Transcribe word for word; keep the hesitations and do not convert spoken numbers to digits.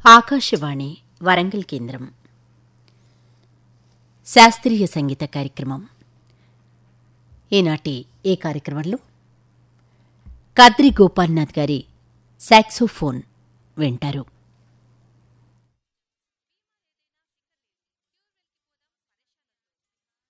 ఆకాశవాణి వరంగల్ కేంద్రం. శాస్త్రీయ సంగీత కార్యక్రమం. ఈనాటి ఈ కార్యక్రమంలో కద్రి గోపాల్నాథ్ గారి సాక్సోఫోన్ వింటారు.